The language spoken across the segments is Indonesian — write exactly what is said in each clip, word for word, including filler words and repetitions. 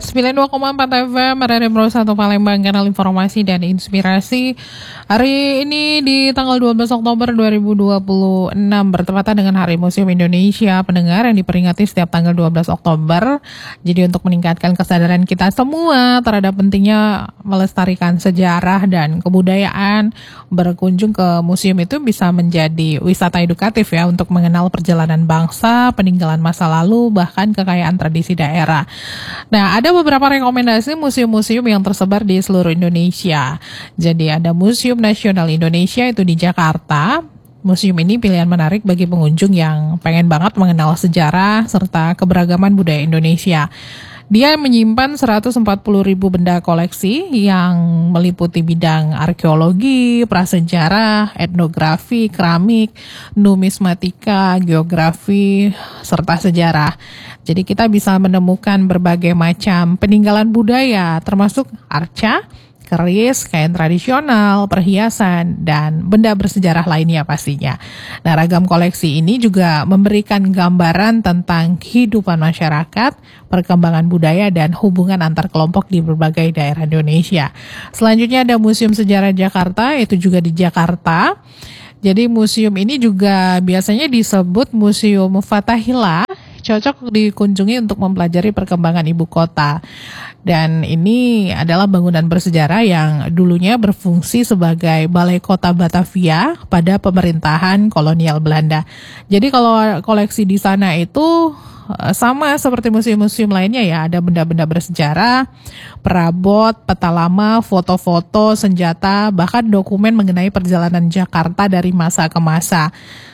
sembilan puluh dua koma empat F M, Radio Pro satu Palembang, kanal informasi dan inspirasi. Hari ini di tanggal dua belas Oktober dua ribu dua puluh enam bertepatan dengan Hari Museum Indonesia, pendengar, yang diperingati setiap tanggal dua belas Oktober. Jadi untuk meningkatkan kesadaran kita semua terhadap pentingnya melestarikan sejarah dan kebudayaan, berkunjung ke museum itu bisa menjadi wisata edukatif ya, untuk mengenal perjalanan bangsa, peninggalan masa lalu, bahkan kekayaan tradisi daerah. Nah, ada beberapa rekomendasi museum-museum yang tersebar di seluruh Indonesia. Jadi ada Museum Nasional Indonesia itu di Jakarta. Museum ini pilihan menarik bagi pengunjung yang pengen banget mengenal sejarah serta keberagaman budaya Indonesia. Dia menyimpan seratus empat puluh ribu benda koleksi yang meliputi bidang arkeologi, prasejarah, etnografi, keramik, numismatika, geografi, serta sejarah. Jadi kita bisa menemukan berbagai macam peninggalan budaya, termasuk arca, keris, kain tradisional, perhiasan, dan benda bersejarah lainnya pastinya. Nah, ragam koleksi ini juga memberikan gambaran tentang kehidupan masyarakat, perkembangan budaya, dan hubungan antar kelompok di berbagai daerah Indonesia. Selanjutnya ada Museum Sejarah Jakarta, itu juga di Jakarta. Jadi museum ini juga biasanya disebut Museum Fathahillah, cocok dikunjungi untuk mempelajari perkembangan ibu kota. Dan ini adalah bangunan bersejarah yang dulunya berfungsi sebagai balai kota Batavia pada pemerintahan kolonial Belanda. Jadi kalau koleksi di sana itu sama seperti museum-museum lainnya ya, ada benda-benda bersejarah, perabot, peta lama, foto-foto, senjata, bahkan dokumen mengenai perjalanan Jakarta dari masa ke masa.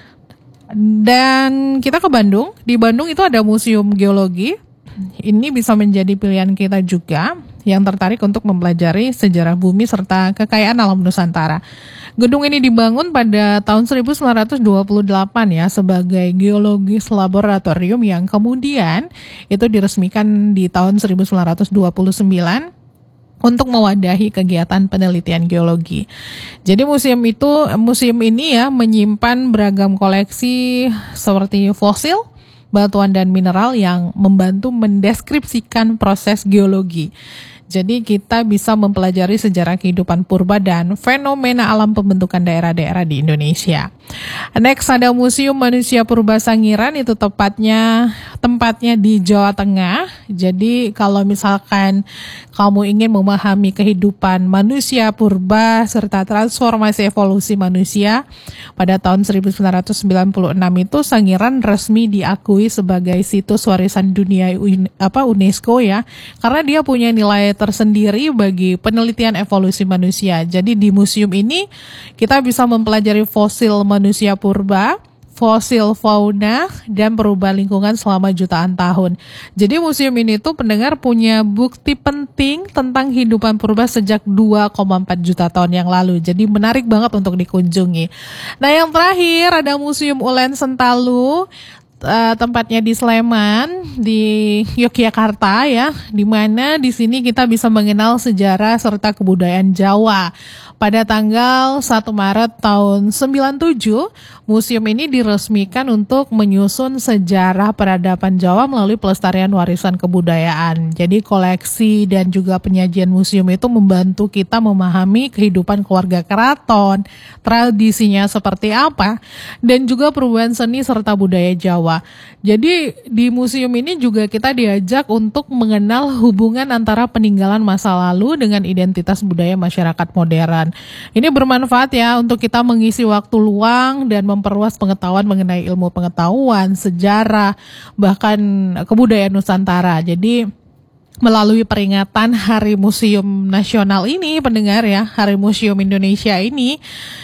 Dan kita ke Bandung. Di Bandung itu ada Museum Geologi. Ini bisa menjadi pilihan kita juga yang tertarik untuk mempelajari sejarah bumi serta kekayaan alam Nusantara. Gedung ini dibangun pada tahun seribu sembilan ratus dua puluh delapan ya, sebagai geologis laboratorium yang kemudian itu diresmikan di tahun seribu sembilan ratus dua puluh sembilan untuk mewadahi kegiatan penelitian geologi. Jadi museum itu, museum ini ya menyimpan beragam koleksi seperti fosil, batuan dan mineral yang membantu mendeskripsikan proses geologi. Jadi kita bisa mempelajari sejarah kehidupan purba dan fenomena alam pembentukan daerah-daerah di Indonesia. Next ada Museum Manusia Purba Sangiran, itu tepatnya tempatnya di Jawa Tengah. Jadi kalau misalkan kamu ingin memahami kehidupan manusia purba serta transformasi evolusi manusia, pada tahun seribu sembilan ratus sembilan puluh enam itu Sangiran resmi diakui sebagai situs warisan dunia apa UNESCO ya, karena dia punya nilai tersendiri bagi penelitian evolusi manusia. Jadi di museum ini kita bisa mempelajari fosil manusia purba, fosil fauna, dan perubahan lingkungan selama jutaan tahun. Jadi museum ini tuh pendengar punya bukti penting tentang kehidupan purba sejak dua koma empat juta tahun yang lalu. Jadi menarik banget untuk dikunjungi. Nah, yang terakhir ada Museum Ulen Sentalu. Uh, tempatnya di Sleman, di Yogyakarta ya, di mana di sini kita bisa mengenal sejarah serta kebudayaan Jawa. Pada tanggal satu Maret tahun sembilan puluh tujuh, museum ini diresmikan untuk menyusun sejarah peradaban Jawa melalui pelestarian warisan kebudayaan. Jadi koleksi dan juga penyajian museum itu membantu kita memahami kehidupan keluarga keraton, tradisinya seperti apa, dan juga perubahan seni serta budaya Jawa. Jadi di museum ini juga kita diajak untuk mengenal hubungan antara peninggalan masa lalu dengan identitas budaya masyarakat modern. Ini bermanfaat ya untuk kita mengisi waktu luang dan memperluas pengetahuan mengenai ilmu pengetahuan, sejarah, bahkan kebudayaan Nusantara. Jadi melalui peringatan Hari Museum Nasional ini, pendengar ya, Hari Museum Indonesia ini,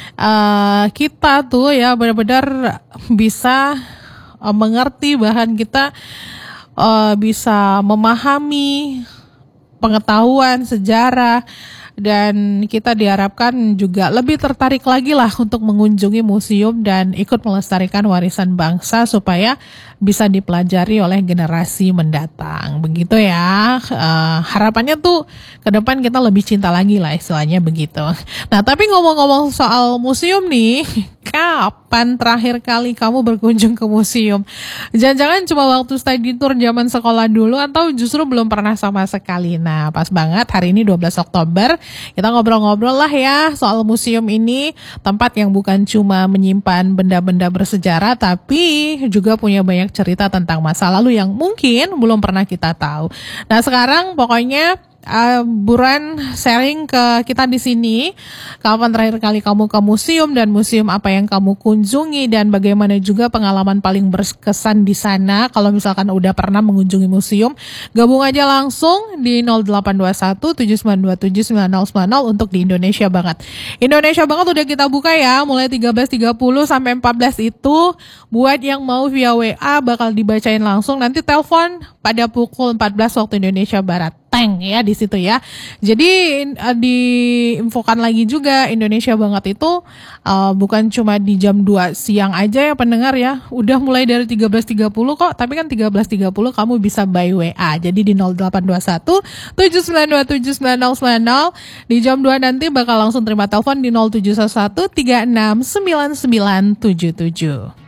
uh, kita tuh ya benar-benar bisa uh, mengerti, bahkan kita uh, bisa memahami pengetahuan sejarah, dan kita diharapkan juga lebih tertarik lagi lah untuk mengunjungi museum dan ikut melestarikan warisan bangsa supaya bisa dipelajari oleh generasi mendatang. Begitu ya. Uh, harapannya tuh ke depan kita lebih cinta lagi lah istilahnya begitu. Nah, tapi ngomong-ngomong soal museum nih, kapan terakhir kali kamu berkunjung ke museum? Jangan-jangan cuma waktu study tour zaman sekolah dulu atau justru belum pernah sama sekali. Nah, pas banget hari ini dua belas Oktober, kita ngobrol-ngobrol lah ya soal museum ini, tempat yang bukan cuma menyimpan benda-benda bersejarah tapi juga punya banyak cerita tentang masa lalu yang mungkin belum pernah kita tahu. Nah, sekarang pokoknya Uh, Buruan sharing ke kita di sini. Kapan terakhir kali kamu ke museum dan museum apa yang kamu kunjungi dan bagaimana juga pengalaman paling berkesan di sana. Kalau misalkan udah pernah mengunjungi museum, gabung aja langsung di nol delapan dua satu tujuh sembilan dua tujuh sembilan nol sembilan nol untuk di Indonesia Banget. Indonesia Banget udah kita buka ya, mulai tiga belas tiga puluh sampai empat belas itu. Buat yang mau via W A bakal dibacain langsung, nanti telepon pada pukul empat belas waktu Indonesia Barat. Teng ya di situ ya. Jadi uh, diinfokan lagi juga Indonesia Banget itu uh, bukan cuma di jam dua siang aja ya pendengar ya. Udah mulai dari tiga belas tiga puluh kok, tapi kan tiga belas tiga puluh kamu bisa by W A. Jadi di nol delapan dua satu tujuh sembilan dua tujuh sembilan nol sembilan nol. Di jam dua nanti bakal langsung terima telepon di nol tujuh satu satu tiga enam sembilan sembilan tujuh tujuh.